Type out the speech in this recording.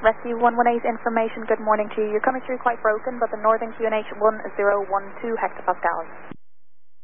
Rescue 118 information, good morning to you. You're coming through quite broken, but the northern QNH 1012 hectopascals.